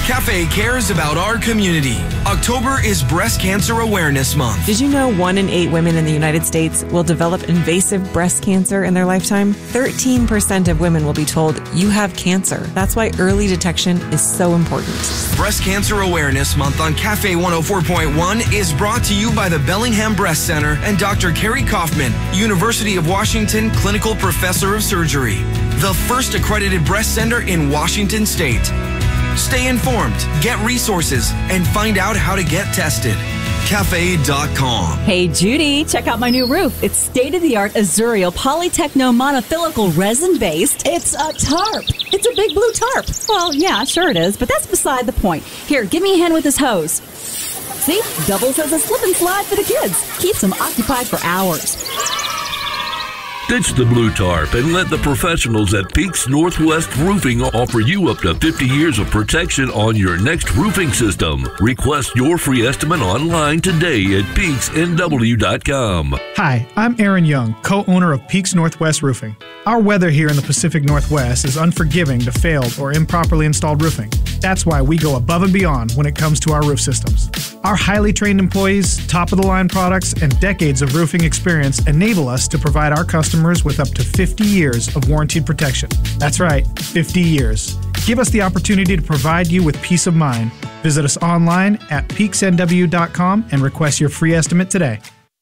Cafe cares about our community. October is Breast Cancer Awareness Month. Did you know 1 in 8 women in the United States will develop invasive breast cancer in their lifetime? 13% of women will be told you have cancer. That's why early detection is so important. Breast Cancer Awareness Month on Cafe 104.1 is brought to you by the Bellingham Breast Center and Dr. Carrie Kaufman, University of Washington Clinical Professor of Surgery, the first accredited breast center in Washington State. Stay informed, get resources, and find out how to get tested. Cafe.com. Hey, Judy, check out my new roof. It's state-of-the-art Azurio Polytechno monothelical resin-based. It's a tarp. It's a big blue tarp. Well, yeah, sure it is, but that's beside the point. Here, give me a hand with this hose. See? Doubles as a slip and slide for the kids. Keeps them occupied for hours. Ditch the blue tarp and let the professionals at Peaks Northwest Roofing offer you up to 50 years of protection on your next roofing system. Request your free estimate online today at peaksnw.com. Hi, I'm Aaron Young, co-owner of Peaks Northwest Roofing. Our weather here in the Pacific Northwest is unforgiving to failed or improperly installed roofing. That's why we go above and beyond when it comes to our roof systems. Our highly trained employees, top-of-the-line products, and decades of roofing experience enable us to provide our customers with up to 50 years of warranted protection. That's right, 50 years. Give us the opportunity to provide you with peace of mind. Visit us online at peaksnw.com and request your free estimate today.